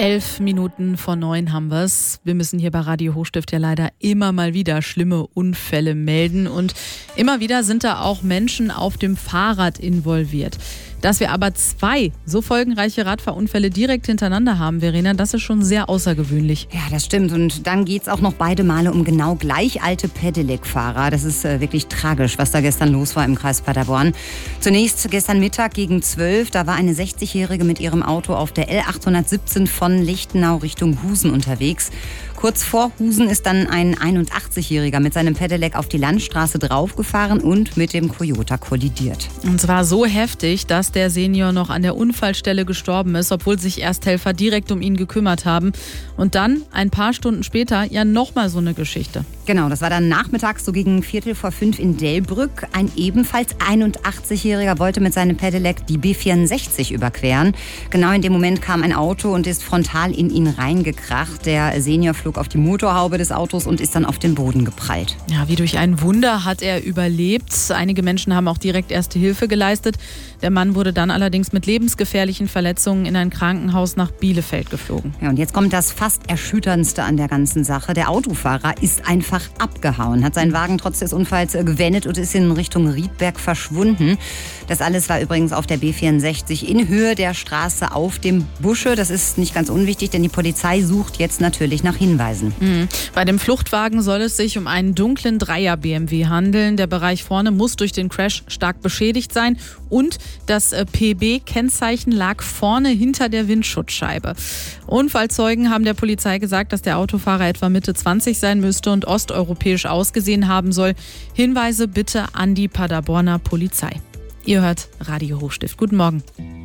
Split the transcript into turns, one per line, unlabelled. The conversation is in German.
8:11 haben wir's. Wir müssen hier bei Radio Hochstift ja leider immer mal wieder schlimme Unfälle melden. Und immer wieder sind da auch Menschen auf dem Fahrrad involviert. Dass wir aber 2 so folgenreiche Radfahrunfälle direkt hintereinander haben, Verena, das ist schon sehr außergewöhnlich.
Ja, das stimmt. Und dann geht's auch noch beide Male um genau gleich alte Pedelec-Fahrer. Das ist wirklich tragisch, was da gestern los war im Kreis Paderborn. Zunächst gestern Mittag gegen 12, da war eine 60-Jährige mit ihrem Auto auf der L817 von Lichtenau Richtung Husen unterwegs. Kurz vor Husen ist dann ein 81-Jähriger mit seinem Pedelec auf die Landstraße draufgefahren und mit dem Toyota kollidiert.
Und zwar so heftig, dass der Senior noch an der Unfallstelle gestorben ist, obwohl sich Ersthelfer direkt um ihn gekümmert haben. Und dann, ein paar Stunden später, ja nochmal so eine Geschichte.
Genau, das war dann nachmittags so gegen 4:45 in Delbrück. Ein ebenfalls 81-Jähriger wollte mit seinem Pedelec die B64 überqueren. Genau in dem Moment kam ein Auto und ist frontal in ihn reingekracht. Der Senior flog auf die Motorhaube des Autos und ist dann auf den Boden geprallt.
Ja, wie durch ein Wunder hat er überlebt. Einige Menschen haben auch direkt erste Hilfe geleistet. Der Mann wurde dann allerdings mit lebensgefährlichen Verletzungen in ein Krankenhaus nach Bielefeld geflogen.
Ja, und jetzt kommt das fast Erschütterndste an der ganzen Sache. Der Autofahrer ist einfach abgehauen, hat seinen Wagen trotz des Unfalls gewendet und ist in Richtung Riedberg verschwunden. Das alles war übrigens auf der B64 in Höhe der Straße auf dem Busche. Das ist nicht ganz unwichtig, denn die Polizei sucht jetzt natürlich nach Hinweisen.
Bei dem Fluchtwagen soll es sich um einen dunklen Dreier-BMW handeln. Der Bereich vorne muss durch den Crash stark beschädigt sein und das PB-Kennzeichen lag vorne hinter der Windschutzscheibe. Unfallzeugen haben der Polizei gesagt, dass der Autofahrer etwa Mitte 20 sein müsste und osteuropäisch ausgesehen haben soll. Hinweise bitte an die Paderborner Polizei. Ihr hört Radio Hochstift. Guten Morgen.